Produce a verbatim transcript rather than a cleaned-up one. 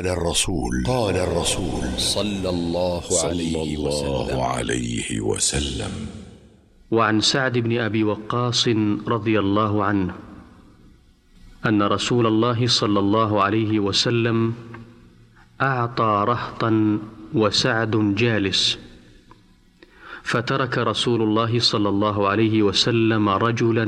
قال الرسول قال الرسول صلى الله عليه وسلم, عليه وسلم وعن سعد بن أبي وقاص رضي الله عنه أن رسول الله صلى الله عليه وسلم أعطى رهطا وسعد جالس، فترك رسول الله صلى الله عليه وسلم رجلا